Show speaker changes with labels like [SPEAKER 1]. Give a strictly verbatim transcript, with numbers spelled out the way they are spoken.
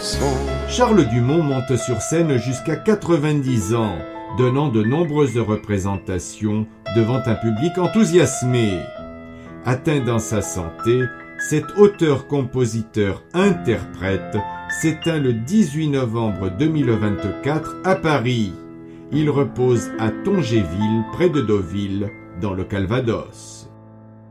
[SPEAKER 1] Charles Dumont monte sur scène jusqu'à quatre-vingt-dix ans, donnant de nombreuses représentations devant un public enthousiasmé. Atteint dans sa santé, cet auteur-compositeur-interprète s'éteint le dix-huit novembre deux mille vingt-quatre à Paris. Il repose à Tongéville, près de Deauville, dans le Calvados.